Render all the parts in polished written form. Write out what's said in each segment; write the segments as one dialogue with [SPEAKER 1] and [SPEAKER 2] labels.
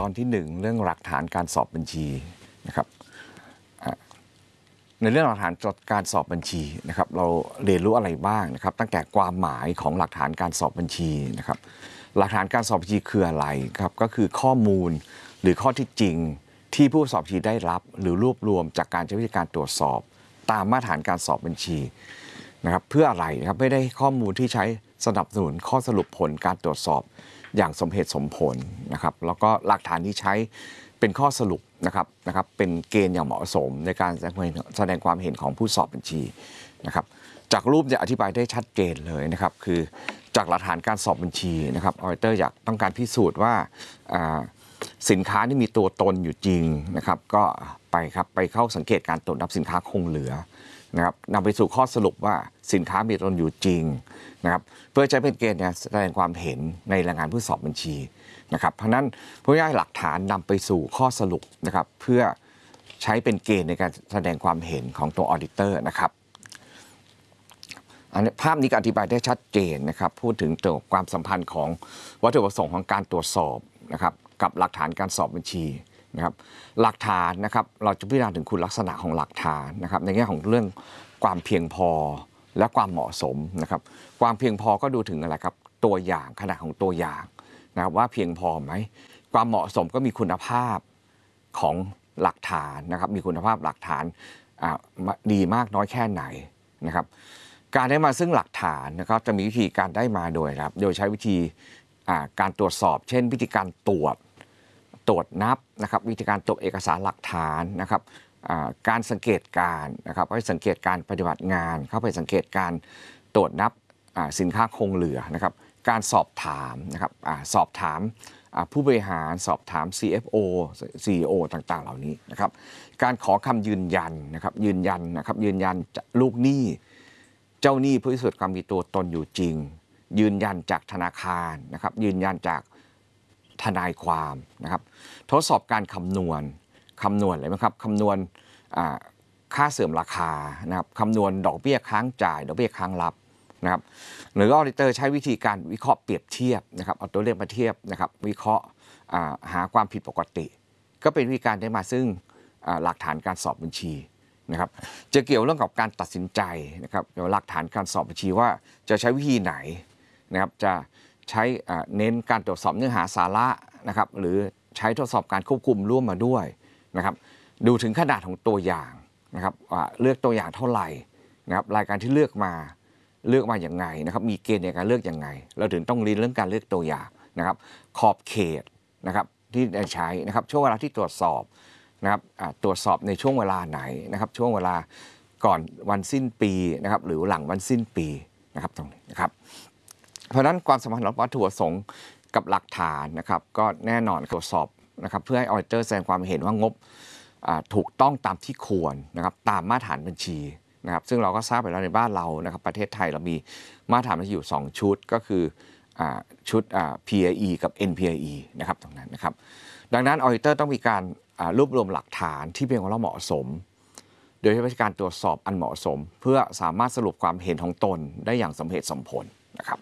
[SPEAKER 1] อนที่1เรื่องหลักฐานการสอบบัญชีนะครับในเรื่องหลักฐานการสอบบัญชีนะครับเราเรียนรู้อะไรบ้างนะครับตั้งแต่ความหมายของหลักฐานการสอบบัญชีนะครับหลักฐานการสอบบัญชีคืออะไรครับก็คือข้อมูลหรือข้อที่จริงที่ผู้สอบบัญชีได้รับหรือรวบรวมจากการใช้วิธีการตรวจสอบตามมาตรฐานการสอบบัญชีนะครับเพื่ออะไรนะครับไม่ได้ข้อมูลที่ใช้สนับสนุนข้อสรุปผลการตรวจสอบอย่างสมเหตุสมผลนะครับแล้วก็หลักฐานที่ใช้เป็นข้อสรุปนะครับเป็นเกณฑ์อย่างเหมาะสมในการแสดงความเห็นของผู้สอบบัญชีนะครับจากรูปจะอธิบายได้ชัดเจนเลยนะครับคือจากหลักฐานการสอบบัญชีนะครับออดิเตอร์ต้องการพิสูจน์ว่าสินค้าที่มีตัวตนอยู่จริงนะครับก็ไปเข้าสังเกตการตรวจนับสินค้าคงเหลือนะครับนำไปสู่ข้อสรุปว่าสินค้ามีตัวตนอยู่จริงนะครับเพื่อใช้เป็นเกณฑ์แสดงความเห็นในรายงานผู้สอบบัญชีนะครับเพราะนั้นผู้ได้หลักฐานนำไปสู่ข้อสรุปนะครับเพื่อใช้เป็นเกณฑ์ในการแสดงความเห็นของตัวออดิเตอร์นะครับอันนี้ภาพนี้ก็อธิบายได้ชัดเจนนะครับพูดถึงตัวความสัมพันธ์ของวัตถุประสงค์ของการตรวจสอบนะครับกับหลักฐานการสอบบัญชีนะครับหลักฐานนะครับเราจะพิจารณาถึงคุณลักษณะของหลักฐานนะครับในแง่ของเรื่องความเพียงพอและความเหมาะสมนะครับความเพียงพอก็ดูถึงอะไรครับตัวอย่างขนาดของตัวอย่างนะว่าเพียงพอไหมความเหมาะสมก็มีคุณภาพของหลักฐานนะครับมีคุณภาพหลักฐานดีมากน้อยแค่ไหนนะครับการได้มาซึ่งหลักฐานนะครับจะมีวิธีการได้มาโดยใช้วิธีการตรวจสอบเช่นวิธีการตรวจนับนะครับวิธีการตรวจเอกสารหลักฐานนะครับการสังเกตการนะครับให้สังเกตการปฏิบัติงานเข้าไปสังเกตการตรวจนับสินค้าคงเหลือนะครับการสอบถามนะครับสอบถามผู้บริหารสอบถาม CFO CEO ต่างๆเหล่านี้นะครับการขอคำยืนยันนะครับยืนยันลูกหนี้เจ้าหนี้ผู้พิสูจน์ความมีตัวตนอยู่จริงยืนยันจากธนาคารนะครับยืนยันจากทนายความนะครับทดสอบการคำนวณอะไรไหมครับคำนวณค่าเสื่อมราคานะครับคำนวณดอกเบี้ยค้างจ่ายดอกเบี้ยค้างรับนะครับหรือออดิเตอร์ใช้วิธีการวิเคราะห์เปรียบเทียบนะครับเอาตัวเลขมาเทียบนะครับวิเคราะห์หาความผิดปกติก็เป็นวิธีการได้มาซึ่งหลักฐานการสอบบัญชีนะครับจะเกี่ยวเรื่องกับการตัดสินใจนะครับเกี่ยวกับหลักฐานการสอบบัญชีว่าจะใช้วิธีไหนนะครับจะใช้เน้นการตรวจสอบเนื้อหาสาระนะครับหรือใช้ทดสอบการควบคุมร่วมมาด้วยนะครับดูถึงขนาดของตัวอย่างนะครับเลือกตัวอย่างเท่าไหร่นะครับรายการที่เลือกมาอย่างไงนะครับมีเกณฑ์ในการเลือกอย่างไงเราถึงต้องเรียนเรื่องการเลือกตัวอย่างนะครับขอบเขตนะครับที่ได้ใช้นะครับช่วงเวลาที่ตรวจสอบนะครับตรวจสอบในช่วงเวลาไหนนะครับช่วงเวลาก่อนวันสิ้นปีนะครับหรือหลังวันสิ้นปีนะครับตรงนี้นะครับเพราะฉะนั้นความสัมพันธ์ของวัตถุประสงค์กับหลักฐานนะครับก็แน่นอนตรวจสอบนะครับเพื่อให้ออดิเตอร์แสดงความเห็นว่างบถูกต้องตามที่ควรนะครับตามมาตรฐานบัญชีนะครับซึ่งเราก็ทราบไปแล้วในบ้านเรานะครับประเทศไทยเรามีมาตรฐานบัญชีอยู่2ชุดก็คือชุดPIE กับ NPIE นะครับตรงนั้นนะครับดังนั้นออดิเตอร์ต้องมีการรวบรวมหลักฐานที่เพียงพอและเหมาะสมโดยใช้วิธีการตรวจสอบอันเหมาะสมเพื่อสามารถสรุปความเห็นของตนได้อย่างสมเหตุสมผลนะครับ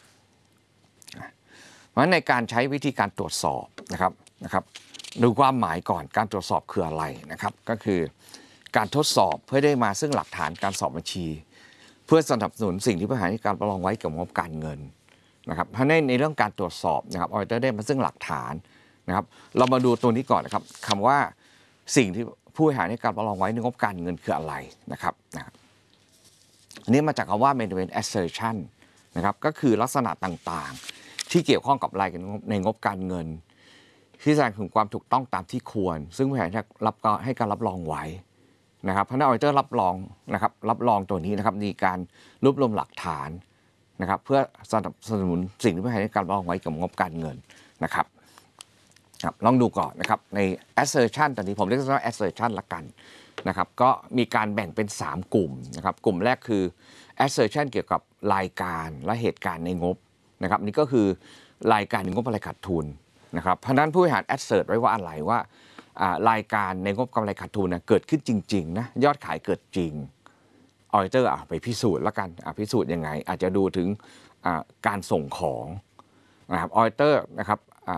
[SPEAKER 1] เพราะฉะนั้นในการใช้วิธีการตรวจสอบนะครับดูความหมายก่อนการตรวจสอบคืออะไรนะครับก็คือการทดสอบเพื่อได้มาซึ่งหลักฐานการสอบบัญชีเพื่อสนับสนุนสิ่งที่ผู้บริหารในการประลองไว้กับงบการเงินนะครับเพราะในเรื่องการตรวจสอบนะครับออดิเตอร์ได้มาซึ่งหลักฐานนะครับเรามาดูตัวนี้ก่อนนะครับคำว่าสิ่งที่ผู้บริหารในการประลองไว้ในงบการเงินคืออะไรนะครับนี่มาจากคำว่า management assertion นะครับก็คือลักษณะต่างๆที่เกี่ยวข้องกับรายในงบการเงินที่แสดงถึงความถูกต้องตามที่ควรซึ่งผู้บริหารให้การรับรองไว้นะครับพนักงานออดิเตอร์รับรองตัวนี้นะครับมีการรวบรวมหลักฐานนะครับเพื่อสนับสนุนสิ่งที่ผู้บริหารให้การรับรองไว้กับงบการเงินนะครับลองดูก่อนนะครับใน assertion ตอนนี้ผมเรียกว่า assertion ละกันนะครับก็มีการแบ่งเป็น3กลุ่มนะครับกลุ่มแรกคือ assertion เกี่ยวกับรายการและเหตุการณ์ในงบนะครับนี่ก็คือรายการในงบอะไรขาดทุนนะครับเพราะนั้นผู้บริหาร assert ไว้ว่าอะไรว่ารายการในงบกำไรขาดทุนเกิดขึ้นจริงๆนะยอดขายเกิดจริงออดิเตอร์ไปพิสูจน์แล้วกันพิสูจน์ยังไงอาจจะดูถึงการส่งของนะครับออดิเตอร์นะครับ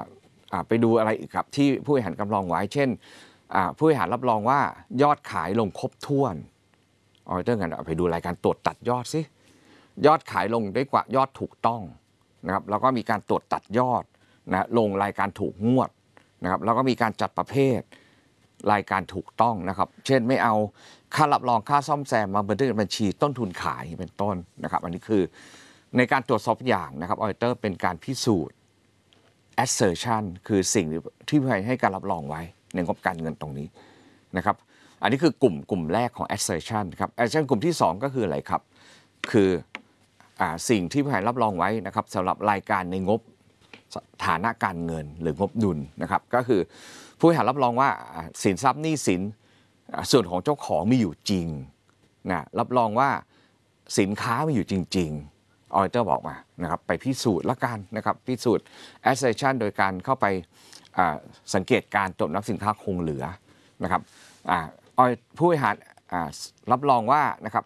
[SPEAKER 1] ไปดูอะไรอีกครับที่ผู้บริหารรับรองไว้เช่นผู้บริหารรับรองว่ายอดขายลงครบถ้วนออเดอร์กันไปดูรายการตรวจตัดยอดสิยอดขายลงได้กว่ายอดถูกต้องนะครับแล้วก็มีการตรวจตัดยอดนะลงรายการถูกงวดนะครับแล้วก็มีการจัดประเภทรายการถูกต้องนะครับเช่นไม่เอาค่ารับรองค่าซ่อมแซมมาบันทึกในบัญชีต้นทุนขายเป็นต้นนะครับอันนี้คือในการตรวจสอบอย่างนะครับออเดอร์เป็นการพิสูจน์ assertion คือสิ่งที่ให้การรับรองไว้ในงบการเงินตรงนี้นะครับอันนี้คือกลุ่มแรกของ assertion ครับ assertion กลุ่มที่2ก็คืออะไรครับคือสิ่งที่ผู้บริหารรับรองไว้นะครับสำหรับรายการในงบฐานะการเงินหรืองบดุลนะครับก็คือผู้บริหารรับรองว่าสินทรัพย์หนี้สินส่วนของเจ้าของมีอยู่จริงนะรับรองว่าสินค้ามีอยู่จริงๆออเดอร์บอกมานะครับไปพิสูจน์ละกันนะครับพิสูจน์ assertion โดยการเข้าไปสังเกตการตรวจนับสินค้าคงเหลือนะครับผู้บริหารรับรองว่านะครับ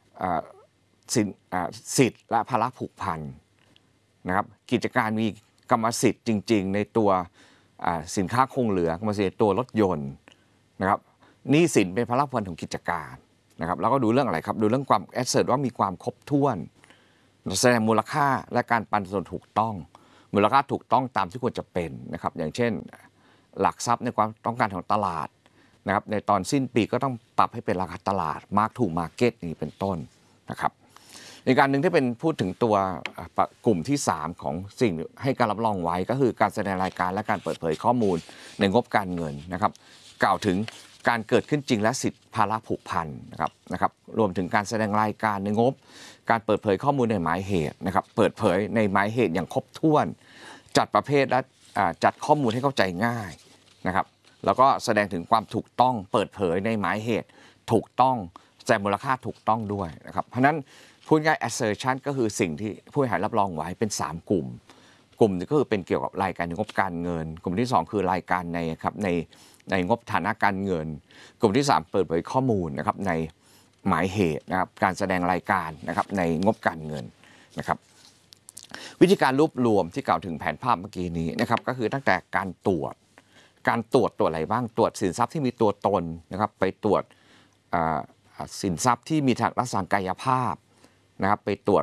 [SPEAKER 1] สิทธิ์และภาระผูกพันนะครับกิจการมีกรรมสิทธิ์จริงๆในตัวสินค้าคงเหลือกรรมสิทธิ์ตัวรถยนต์นะครับหนี้สินเป็นภาระผูกพันของกิจการนะครับแล้วก็ดูเรื่องอะไรครับดูเรื่องความแอสเซทว่ามีความครบถ้วนแสดงมูลค่าและการปันส่วนถูกต้องมูลค่าถูกต้องตามที่ควรจะเป็นนะครับอย่างเช่นหลักทรัพย์ในความต้องการของตลาดนะครับในตอนสิ้นปีก็ต้องปรับให้เป็นราคาตลาดมาร์คทูมาร์เก็ตนี่เป็นต้นนะครับอีกการหนึ่งที่เป็นพูดถึงตัวกลุ่มที่3ของสิ่งให้การรับรองไว้ก็คือการแสดงรายการและการเปิดเผยข้อมูลในงบการเงินนะครับกล่าวถึงการเกิดขึ้นจริงและสิทธิภาระผูกพันนะครับรวมถึงการแสดงรายการในงบการเปิดเผยข้อมูลในหมายเหตุนะครับเปิดเผยในหมายเหตุอย่างครบถ้วนจัดประเภทและจัดข้อมูลให้เข้าใจง่ายนะครับแล้วก็แสดงถึงความถูกต้องเปิดเผยในหมายเหตุถูกต้องแสดงมูลค่าถูกต้องด้วยนะครับเพราะนั้นพูดง่าย assertion ก็คือสิ่งที่ผู้บริหารรับรองไว้เป็น3กลุ่มนึงก็คือเป็นเกี่ยวกับรายการงบการเงินกลุ่มที่2คือรายการในงบฐานะการเงินกลุ่มที่3เปิดเผยข้อมูลนะครับในหมายเหตุนะครับการแสดงรายการนะครับในงบการเงินนะครับวิธีการรวบรวมที่กล่าวถึงแผนภาพเมื่อกี้นี้นะครับก็คือตั้งแต่การตรวจอะไรบ้างตรวจสินทรัพย์ที่มีตัวตนนะครับไปตรวจสินทรัพย์ที่มีทางลักษณะกายภาพนะครับไปตรวจ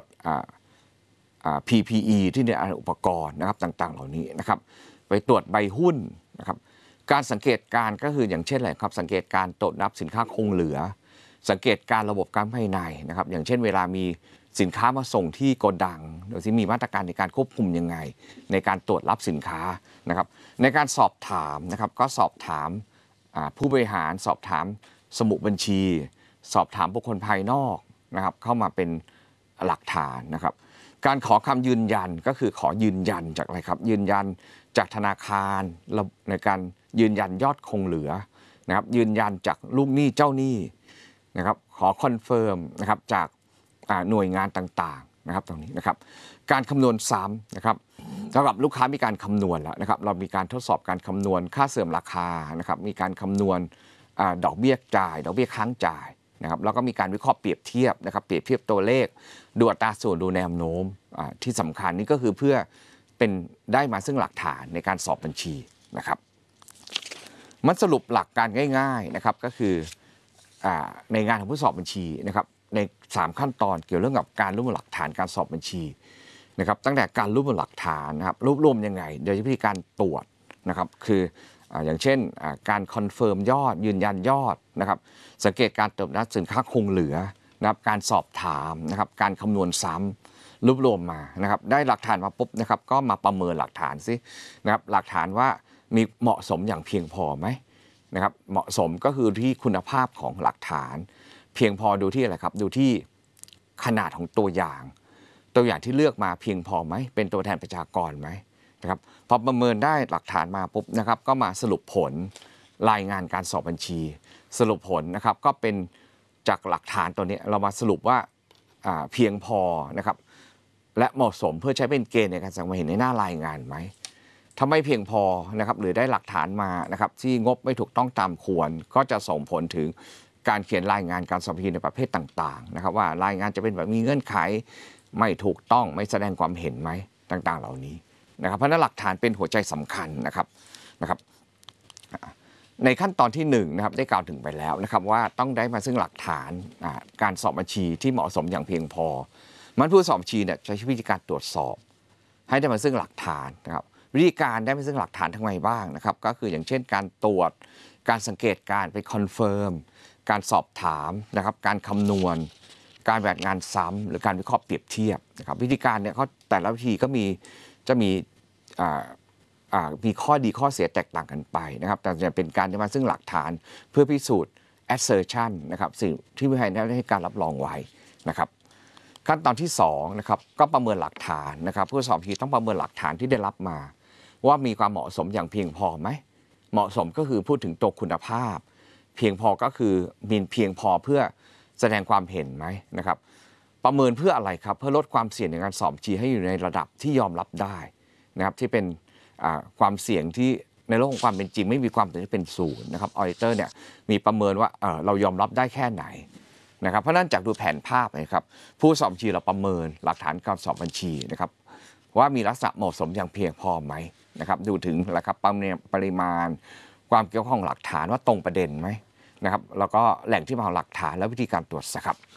[SPEAKER 1] PPE ที่ในอุปกรณ์นะครับต่างๆเหล่านี้นะครับไปตรวจใบหุ้นนะครับการสังเกตการก็คืออย่างเช่นอะไรครับสังเกตการตรวจนับสินค้าคงเหลือสังเกตการระบบการภายในนะครับอย่างเช่นเวลามีสินค้ามาส่งที่โกดังโดยที่มีมาตรการในการควบคุมยังไงในการตรวจรับสินค้านะครับในการสอบถามนะครับก็สอบถามผู้บริหารสอบถามสมุดบัญชีสอบถามบุคคลภายนอกนะครับเข้ามาเป็นหลักฐานนะครับการขอคำยืนยันก็คือขอยืนยันจากอะไรครับยืนยันจากธนาคารในการยืนยันยอดคงเหลือนะครับยืนยันจากลูกหนี้เจ้าหนี้นะครับขอคอนเฟิร์มนะครับจากหน่วยงานต่างๆนะครับตรงนี้นะครับการคำนวณซ้ำนะครับสำหรับลูกค้ามีการคำนวณแล้วนะครับเรามีการทดสอบการคำนวณค่าเสื่อมราคานะครับมีการคำนวณดอกเบี้ยจ่ายดอกเบี้ยค้างจ่ายนะครับแล้วก็มีการวิเคราะห์เปรียบเทียบนะครับเปรียบเทียบตัวเลขดูอัตราส่วนดูแนวโน้มที่สำคัญนี่ก็คือเพื่อเป็นได้มาซึ่งหลักฐานในการสอบบัญชีนะครับมันสรุปหลักการง่ายๆนะครับก็คือในงานของผู้สอบบัญชีนะครับใน3ขั้นตอนเกี่ยวเรื่องกับการรวบรวมหลักฐานการสอบบัญชีนะครับตั้งแต่การรวบรวมหลักฐานนะครับรวบรวมยังไงโดยวิธีการตรวจนะครับคืออย่างเช่นการคอนเฟิร์มยอดยืนยันยอดนะครับสังเกตการตรวจนับสินค้าคงเหลือนะครับการสอบถามนะครับการคำนวณซ้ำรวบรวมมานะครับได้หลักฐานมาปุ๊บนะครับก็มาประเมินหลักฐานซินะครับหลักฐานว่ามีเหมาะสมอย่างเพียงพอไหมนะครับเหมาะสมก็คือที่คุณภาพของหลักฐานเพียงพอดูที่อะไรครับดูที่ขนาดของตัวอย่างที่เลือกมาเพียงพอไหมเป็นตัวแทนประชากรไหมนะครับพอประเมินได้หลักฐานมาปุ๊บนะครับก็มาสรุปผลรายงานการสอบบัญชีสรุปผลนะครับก็เป็นจากหลักฐานตัวนี้เรามาสรุปว่าเพียงพอนะครับและเหมาะสมเพื่อใช้เป็นเกณฑ์ในการแสดงความเห็นในหน้ารายงานไหมถ้าไม่เพียงพอนะครับหรือได้หลักฐานมานะครับที่งบไม่ถูกต้องตามควรก็จะส่งผลถึงการเขียนรายงานการสอบบัญชีในประเภทต่างๆนะครับว่ารายงานจะเป็นแบบมีเงื่อนไขไม่ถูกต้องไม่แสดงความเห็นไหมต่างๆเหล่านี้นะครับเพราะนั้นหลักฐานเป็นหัวใจสำคัญนะครับในขั้นตอนที่1นะครับได้กล่าวถึงไปแล้วนะครับว่าต้องได้มาซึ่งหลักฐานการสอบบัญชีที่เหมาะสมอย่างเพียงพอมันผู้สอบบัญชีเนี่ยใช้วิธีการตรวจสอบให้ได้มาซึ่งหลักฐานนะครับวิธีการได้มาซึ่งหลักฐานทั้งไงบ้างนะครับก็คืออย่างเช่นการตรวจการสังเกตการไปคอนเฟิร์มการสอบถามนะครับการคำนวณการแบบงานซ้ำหรือการวิเคราะห์เปรียบเทียบนะครับวิธีการเนี่ยเขาแต่ละวิธีก็จะมีข้อดีข้อเสียแตกต่างกันไปนะครับแต่จะเป็นการที่มาซึ่งหลักฐานเพื่อพิสูจน์ assertion นะครับสิ่งที่ผู้ให้ได้ให้การรับรองไว้นะครับขั้นตอนที่2นะครับก็ประเมินหลักฐานนะครับผู้สอบบัญชีต้องประเมินหลักฐานที่ได้รับมาว่ามีความเหมาะสมอย่างเพียงพอไหมเหมาะสมก็คือพูดถึงตัวคุณภาพเพียงพอก็คือมีเพียงพอเพื่อแสดงความเห็นไหมนะครับประเมินเพื่ออะไรครับเพื่อลดความเสี่ยงในการสอบบัญชีให้อยู่ในระดับที่ยอมรับได้นะครับที่เป็นความเสี่ยงที่ในโลกของความเป็นจริงไม่มีความเป็นที่เป็นศูนย์นะครับออดิเตอร์เนี่ยมีประเมินว่าเรายอมรับได้แค่ไหนนะครับเพราะนั้นจากดูแผนภาพนะครับผู้สอบบัญชีเราประเมินหลักฐานการสอบบัญชีนะครับว่ามีลักษณะเหมาะสมอย่างเพียงพอไหมนะครับดูถึงนะครับปริมาณความเกี่ยวข้องหลักฐานว่าตรงประเด็นไหมนะครับแล้วก็แหล่งที่มาของหลักฐานและวิธีการตรวจสอบ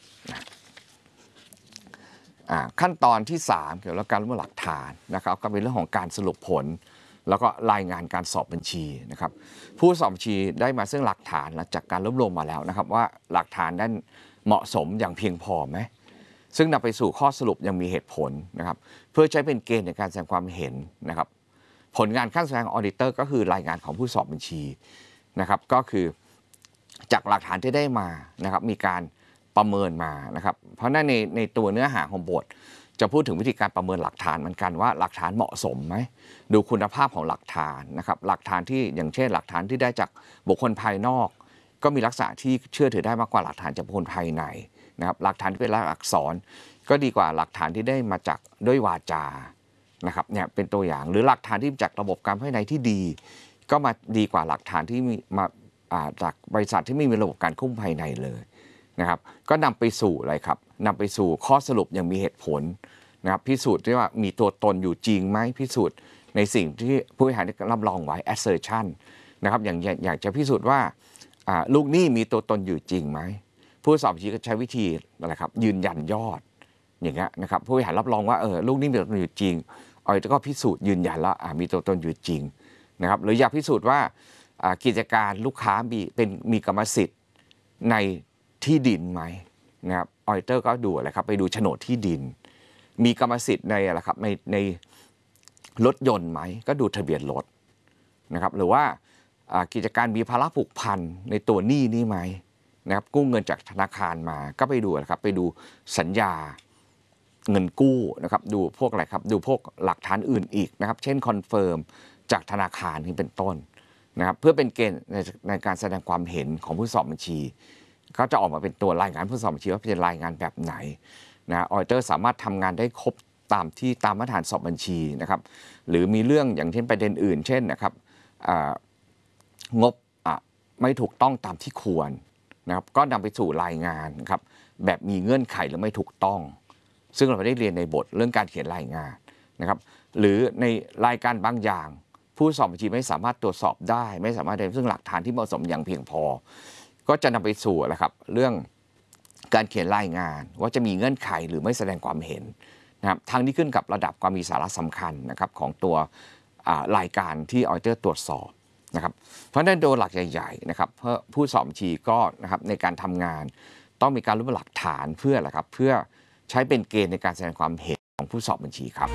[SPEAKER 1] ขั้นตอนที่3เกี่ยวกับการรวบรวมหลักฐานนะครับก็เป็นเรื่องของการสรุปผลแล้วก็รายงานการสอบบัญชีนะครับผู้สอบบัญชีได้มาซึ่งหลักฐานหลังจากการรวบรวมมาแล้วนะครับว่าหลักฐานนั้นเหมาะสมอย่างเพียงพอไหมซึ่งนำไปสู่ข้อสรุปยังมีเหตุผลนะครับเพื่อใช้เป็นเกณฑ์ในการแสดงความเห็นนะครับผลงานขั้นสุดท้ายของออดิเตอร์ก็คือรายงานของผู้สอบบัญชีนะครับก็คือจากหลักฐานที่ได้มานะครับมีการประเมินมานะครับเพราะนั่นในตัวเนื้อหาของบทจะพูดถึงวิธีการประเมินหลักฐานเหมือนกันว่าหลักฐานเหมาะสมไหมดูคุณภาพของหลักฐานนะครับหลักฐานที่อย่างเช่นหลักฐานที่ได้จากบุคคลภายนอกก็มีลักษณะที่เชื่อถือได้มากกว่าหลักฐานจากบุคคลภายในนะครับหลักฐานที่เป็นลายลักษณ์อักษรก็ดีกว่าหลักฐานที่ได้มาจากด้วยวาจานะครับเนี่ยเป็นตัวอย่างหรือหลักฐานที่จากระบบการภายในที่ดีก็มาดีกว่าหลักฐานที่มาจากบริษัทที่ไม่มีระบบการควบคุมภายในเลยนะครับก็นำไปสู่อะไรครับนำไปสู่ข้อสรุปอย่างมีเหตุผลนะครับพิสูจน์ได้ว่ามีตัวตนอยู่จริงไหมพิสูจน์ในสิ่งที่ผู้บริหารได้รับรองไว้ assertion นะครับอย่างอยากจะพิสูจน์ว่าลูกหนี้มีตัวตนอยู่จริงไหมผู้สอบบัญชีก็ใช้วิธีอะไรครับยืนยันยอดอย่างเงี้ยนะครับผู้บริหารรับรองว่าลูกหนี้มีตัวตนอยู่จริงก็พิสูจน์ยืนยันแล้วมีตัวตนอยู่จริงนะครับหรืออยากพิสูจน์ว่ากิจการลูกค้ามีกรรมสิทธิ์ในที่ดินไหมนะครับออดิเตอร์ก็ดูอะไรครับไปดูโฉนดที่ดินมีกรรมสิทธิ์ในอะไรครับในรถยนต์ไหมก็ดูทะเบียนรถนะครับหรือว่ากิจการมีภาระผูกพันในตัวหนี้นี่ไหมนะครับกู้เงินจากธนาคารมาก็ไปดูนะครับไปดูสัญญาเงินกู้นะครับดูพวกอะไรครับดูพวกหลักฐานอื่นอีกนะครับเช่นคอนเฟิร์มจากธนาคารนี่เป็นต้นนะครับเพื่อเป็นเกณฑ์ในการแสดงความเห็นของผู้สอบบัญชีก็จะออกมาเป็นตัวรายงานผู้สอบบัญชีว่าเป็นรายงานแบบไหนนะออดิเตอร์สามารถทำงานได้ครบตามมาตรฐานสอบบัญชีนะครับหรือมีเรื่องอย่างเช่นประเด็นอื่นเช่นนะครับงบไม่ถูกต้องตามที่ควรนะครับก็นำไปสู่รายงานครับแบบมีเงื่อนไขหรือไม่ถูกต้องซึ่งเราได้เรียนในบทเรื่องการเขียนรายงานนะครับหรือในรายการบางอย่างผู้สอบบัญชีไม่สามารถตรวจสอบได้ไม่สามารถได้ซึ่งหลักฐานที่เหมาะสมอย่างเพียงพอก็จะนำไปสู่นะครับเรื่องการเขียนรายงานว่าจะมีเงื่อนไขหรือไม่แสดงความเห็นนะครับทางนี้ขึ้นกับระดับความมีสาระสำคัญนะครับของตัวรายการที่ออดิเตอร์ตรวจสอบนะครับเพราะฉะนั้นโดยหลักใหญ่ๆนะครับผู้สอบบัญชีก็นะครับในการทำงานต้องมีการรวบรวมหลักฐานเพื่ออะไรครับเพื่อใช้เป็นเกณฑ์ในการแสดงความเห็นของผู้สอบบัญชีครับ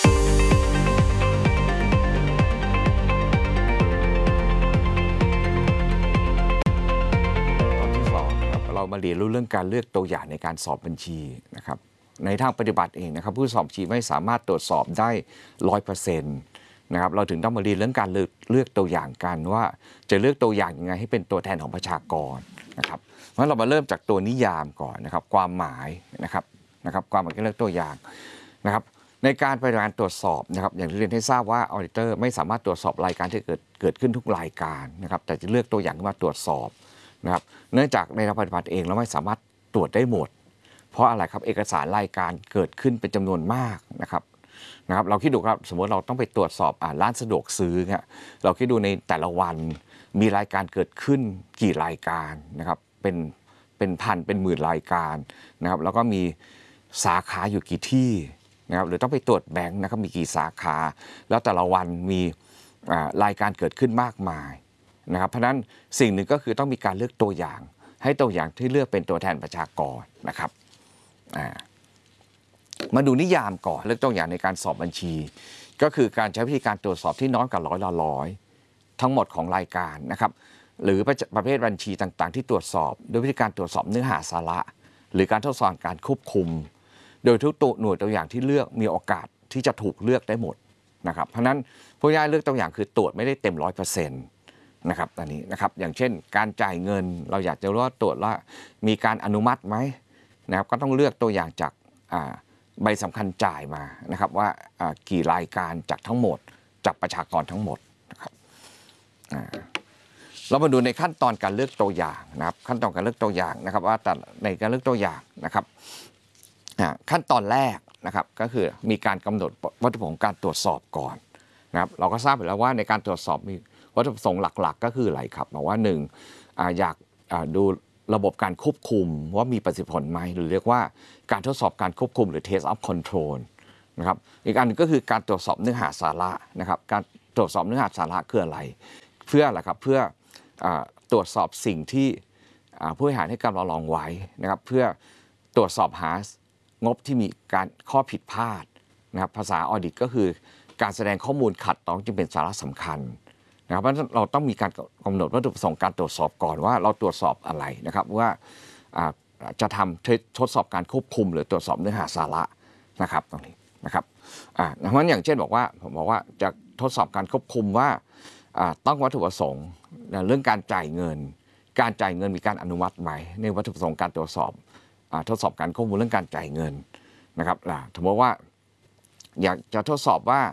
[SPEAKER 1] เรามาเรียนรู้เรื่องการเลือกตัวอย่างในการสอบบัญชีนะครับในทางปฏิบัติเองนะครับผู้สอบบัญชีไม่สามารถตรวจสอบได้ 100% นะครับเราถึงต้องมาเรียนเรื่องการเลือกตัวอย่างกันว่าจะเลือกตัวอย่างยังไงให้เป็นตัวแทนของประชากรนะครับเพราะเรามาเริ่มจากตัวนิยามก่อนนะครับความหมายนะครับความหมายการเลือกตัวอย่างนะครับในการปฏิบัติการตรวจสอบนะครับอย่างที่เรียนให้ทราบว่าออดิเตอร์ไม่สามารถตรวจสอบรายการที่เกิดขึ้นทุกรายการนะครับแต่จะเลือกตัวอย่างขึ้นมาตรวจสอบนะครับเนื่องจากในทางปฏิบัติเองเราไม่สามารถตรวจได้หมดเพราะอะไรครับเอกสารรายการเกิดขึ้นเป็นจำนวนมากนะครับนะครับเราคิดดูครับสมมติเราต้องไปตรวจสอบร้านสะดวกซื้อเนี่ยเราคิดดูในแต่ละวันมีรายการเกิดขึ้นกี่รายการนะครับเป็นพันเป็นหมื่นรายการนะครับแล้วก็มีสาขาอยู่กี่ที่นะครับหรือต้องไปตรวจแบงค์นะครับมีกี่สาขาแล้วแต่ละวันมีรายการเกิดขึ้นมากมายนะครับเพราะฉะนั้นสิ่งหนึ่งก็คือต้องมีการเลือกตัวอย่างให้ตัวอย่างที่เลือกเป็นตัวแทนประชากรนะครับมาดูนิยามก่อนเลือกตัวอย่างในการสอบบัญชีก็คือการใช้วิธีการตรวจสอบที่น้อยกว่าร้อยทั้งหมดของรายการนะครับหรือประเภทบัญชีต่างๆที่ตรวจสอบโดยวิธีการตรวจสอบเนื้อหาสาระหรือการทดสอบการควบคุมโดยทุกตัวหน่วยตัวอย่างที่เลือกมีโอกาสที่จะถูกเลือกได้หมดนะครับเพราะนั้นผู้ย่อยเลือกตัวอย่างคือตรวจไม่ได้เต็ม100%นะครับอันนี้นะครับอย่างเช่นการจ่ายเงินเราอยากจะรู้ว่าตรวจว่ามีการอนุมัติไหมนะครับก็ต้องเลือกตัวอย่างจากใบสำคัญจ่ายมานะครับว่ากี่รายการจากทั้งหมดจากประชากรทั้งหมดนะครับเรามาดูในขั้นตอนการเลือกตัวอย่างนะครับขั้นตอนการเลือกตัวอย่างนะครับว่าแต่ในการเลือกตัวอย่างนะครับขั้นตอนแรกนะครับก็คือมีการกำหนดวัตถุประสงค์การตรวจสอบก่อนนะครับเราก็ทราบอยู่แล้วว่าในการตรวจสอบมีวัตถุประสงค์หลักๆก็คืออะไรครับบอกว่า1อยากดูระบบการควบคุมว่ามีประสิทธิผลไหมหรือเรียกว่าการทดสอบการควบคุมหรือ test of control นะครับอีกอันนึงก็คือการตรวจสอบเนื้อหาสาระนะครับการตรวจสอบเนื้อหาสาระคืออะไรเพื่ออะไรครับเพื่อตรวจสอบสิ่งที่ผู้บริหารให้การรองไว้นะครับเพื่อตรวจสอบหางบที่มีการข้อผิดพลาดนะครับภาษาออดิตก็คือการแสดงข้อมูลขัดต่อจึงเป็นสาระสำคัญนะครับเพราะฉะนั้นเราต้องมีการกำหนดวัตถุประสงค์การตรวจสอบก่อนว่าเราตรวจสอบอะไรนะครับว่าจะทำทดสอบการควบคุมหรือตรวจสอบเนื้อหาสาระนะครับตรงนี้นะครับเพราะฉะนั้นอย่างเช่นบอกว่าผมบอกว่าจะทดสอบการควบคุมว่าต้องวัตถุประสงค์เรื่องการจ่ายเงินมีการอนุมัติไหมในวัตถุประสงค์การตรวจสอบทดสอบการควบคุมเรื่องการจ่ายเงินนะครับสมมติว่าอยากจะทดสอบว่า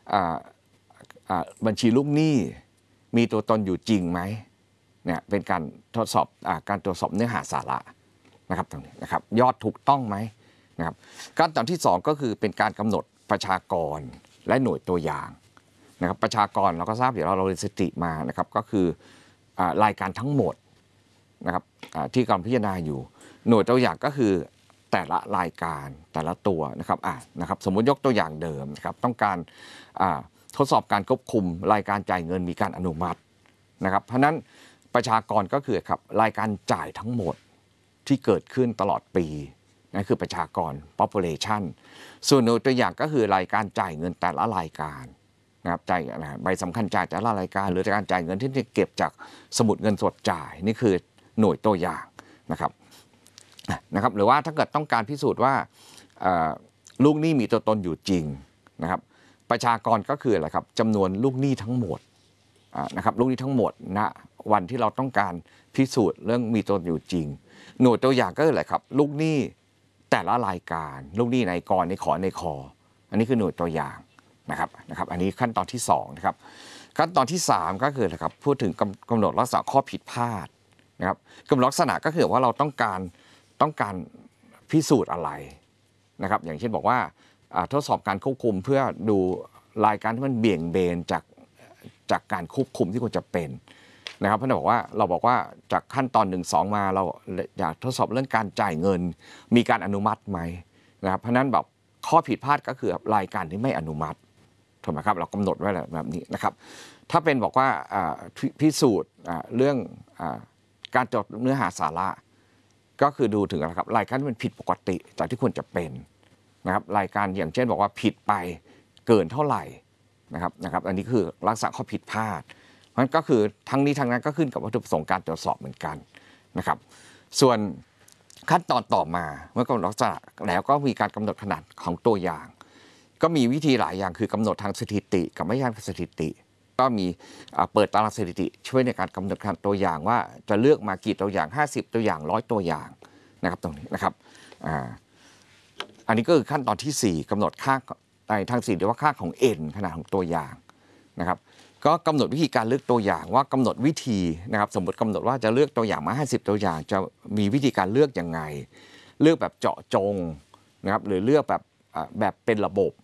[SPEAKER 1] บัญชีลูกหนี้มีตัวตนอยู่จริงไหมเนี่ยเป็นการทดสอบการตรวจสอบเนื้อหาสาระนะครับตรงนี้นะครับยอดถูกต้องไหมนะครับขั้นตอนที่2ก็คือเป็นการกำหนดประชากรและหน่วยตัวอย่างนะครับประชากรเราก็ทราบอยู่แล้วเราเรียนสถิติมานะครับก็คือรายการทั้งหมดนะครับที่กำลังพิจารณาอยู่หน่วยตัวอย่างก็คือแต่ละรายการแต่ละตัวนะครับสมมุติยกตัวอย่างเดิมนะครับต้องการทดสอบการควบคุมรายการจ่ายเงินมีการอนุมัตินะครับเพราะนั้นประชากรก็คือครับรายการจ่ายทั้งหมดที่เกิดขึ้นตลอดปีนั่นคือประชากร population ส่วนหน่วยตัวอย่างก็คือรายการจ่ายเงินแต่ละรายการนะครับจ่ายใบสำคัญจ่ายแต่ละรายการหรือการจ่ายเงินที่เก็บจากสมุดเงินสดจ่ายนี่คือหน่วยตัวอย่างนะครับหรือว่าถ้าเกิดต้องการพิสูจน์ว่าลูกหนี้มีตัวตนอยู่จริงนะครับประชากรก็คืออะไรครับจำนวนลูกหนี้ทั้งหมดนะครับลูกหนี้ทั้งหมดณวันที่เราต้องการพิสูจน์เรื่องมีตัวตนอยู่จริงหน่วยตัวอย่างก็คืออะไรครับลูกหนี้แต่ละรายการลูกหนี้ในกรในขอในคออันนี้คือหน่วยตัวอย่างนะครับอันนี้ขั้นตอนที่2นะครับขั้นตอนที่3ก็คืออะไรครับพูดถึงกำหนดลักษณะข้อผิดพลาดนะครับกำหนดลักษณะก็คือว่าเราต้องการพิสูจน์อะไรนะครับอย่างเช่นบอกว่าทดสอบการควบคุมเพื่อดูรายการที่มันเบี่ยงเบนจากการควบคุมที่ควรจะเป็นนะครับเพราะเราบอกว่าจากขั้นตอน1-2มาเราอยากทดสอบเรื่องการจ่ายเงินมีการอนุมัติไหมนะครับเพราะนั้นแบบข้อผิดพลาดก็คือรายการที่ไม่อนุมัติถูกไหมครับเรากำหนดไว้แบบนี้นะครับถ้าเป็นบอกว่าพิสูจน์เรื่องการจดเนื้อหาสาระก็คือดูถึงนะครับรายการที่มันผิดปกติจากที่ควรจะเป็นนะครับรายการอย่างเช่นบอกว่าผิดไปเกินเท่าไหร่นะครับอันนี้คือลักษณะข้อผิดพลาดเพราะฉะนั้นก็คือทั้งนี้ทั้งนั้นก็ขึ้นกับวัตถุประสงค์การตรวจสอบเหมือนกันนะครับส่วนขั้นตอนต่อมาเมื่อกำหนดลักษณะแล้วก็มีการกำหนดขนาดของตัวอย่างก็มีวิธีหลายอย่างคือกำหนดทางสถิติกับไม่ใช่ทางสถิติก็มีเปิดตารางสถิติช่วยในการกำหนดขนาดตัวอย่างว่าจะเลือกมากี่ตัวอย่าง50ตัวอย่าง100ตัวอย่างนะครับตรงนี้นะครับอันนี้ก็คือขั้นตอนที่4กำหนดค่าในทาง4เรียกว่าค่าของ n ขนาดของตัวอย่างนะครับก็กำหนดวิธีการเลือกตัวอย่างว่ากำหนดวิธีนะครับสมมติกำหนดว่าจะเลือกตัวอย่างมา50ตัวอย่างจะมีวิธีการเลือกยังไงเลือกแบบเจาะจงนะครับหรือเลือกแบบเป็นระบบ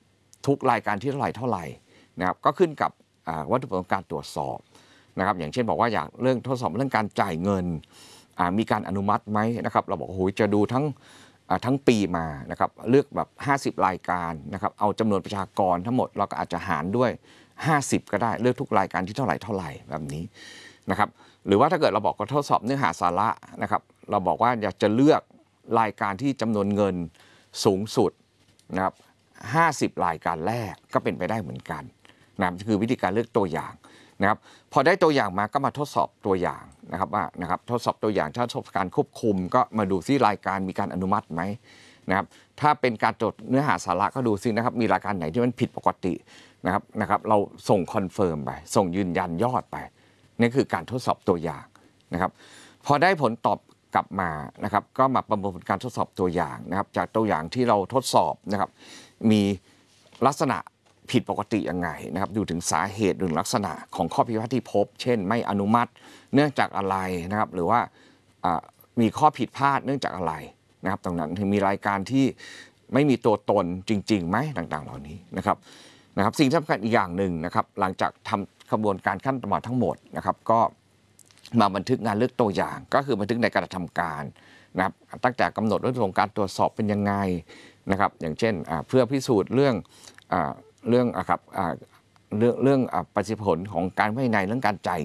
[SPEAKER 1] ทุกรายการที่เท่าไหร่นะครับก็ขึ้นกับวัตถุประสงค์การตรวจสอบนะครับอย่างเช่นบอกว่าอยากเรื่องทดสอบเรื่องการจ่ายเงินมีการอนุมัติไหมนะครับเราบอกโอ้โหจะดูทั้งปีมานะครับเลือกแบบ50รายการนะครับเอาจำนวนประชากรทั้งหมดเราก็อาจจะหารด้วย50ก็ได้เลือกทุกรายการที่เท่าไหร่แบบนี้นะครับหรือว่าถ้าเกิดเราบอกว่าทดสอบเนื้อหาสาระนะครับเราบอกว่าอยากจะเลือกรายการที่จำนวนเงินสูงสุดนะครับ50รายการแรกก็เป็นไปได้เหมือนกันนะครับคือวิธีการเลือกตัวอย่างนะครับพอได้ตัวอย่างมาก็มาทดสอบตัวอย่างนะครับว่านะครับทดสอบตัวอย่างถ้าทดสอบการควบคุมก็มาดูซิรายการมีการอนุมัติไหมนะครับถ้าเป็นการตรวจเนื้อหาสาระก็ดูซินะครับมีรายการไหนที่มันผิดปกตินะครับเราส่งคอนเฟิร์มไปส่งยืนยันยอดไปนี่คือการทดสอบตัวอย่างนะครับพอได้ผลตอบกลับมานะครับก็มาประเมินผลการทดสอบตัวอย่างนะครับจากตัวอย่างที่เราทดสอบนะครับมีลักษณะผิดปกติยังไงนะครับดูถึงสาเหตุหรือลักษณะของข้อพิพาทที่พบเช่นไม่อนุมัติเนื่องจากอะไรนะครับหรือว่ามีข้อผิดพลาดเนื่องจากอะไรนะครับตรงนั้นถึงมีรายการที่ไม่มีตัวตนจริงๆไหมต่างๆเหล่านี้นะครับสิ่งสำคัญอีกอย่างหนึ่งนะครับหลังจากทำกระบวนการขั้นตอนทั้งหมดนะครับก็มาบันทึกงานเลือกตัวอย่างก็คือบันทึกในการทำการนะครับตั้งแต่กำหนดวัตถุประสงค์การตรวจสอบเป็นยังไงนะครับอย่างเช่นเพื่อพิสูจน์เรื่องประสิทธิผลของการภายในเรื่องการจ่าย